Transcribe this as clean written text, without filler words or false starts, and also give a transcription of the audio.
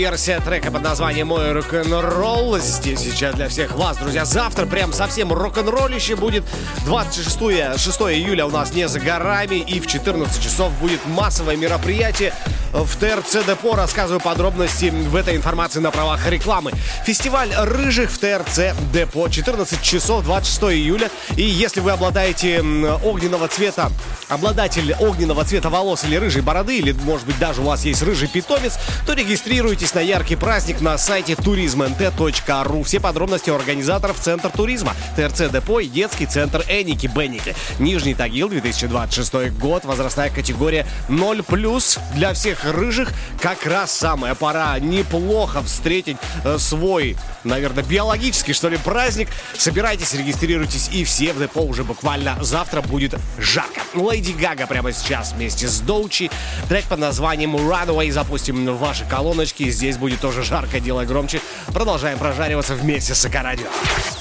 Версия трека под названием «Мой рок-н-ролл» здесь сейчас для всех вас, друзья. Завтра прям совсем рок-н-роллище будет. 26 июля у нас не за горами, и в 14 часов будет массовое мероприятие в ТРЦ Депо. Рассказываю подробности в этой информации на правах рекламы. Фестиваль рыжих в ТРЦ Депо. 14 часов, 26 июля. И если вы обладаете обладатель огненного цвета волос или рыжей бороды, или, может быть, даже у вас есть рыжий питомец, то регистрируйтесь на яркий праздник на сайте turismnt.ru. Все подробности у организаторов Центр туризма, ТРЦ Депо и детский центр Эники-Бенники. Нижний Тагил, 2026 год, возрастная категория 0+. Для всех рыжих как раз самая пора неплохо встретить свой, наверное, биологический, что ли, праздник. Собирайтесь, регистрируйтесь, и все в Депо уже буквально завтра будет жарко. Леди Гага прямо сейчас вместе с Доучи. Трек под названием Runaway запустим в ваши колоночки. Здесь будет тоже жарко, делай громче. Продолжаем прожариваться вместе с Эко-радио.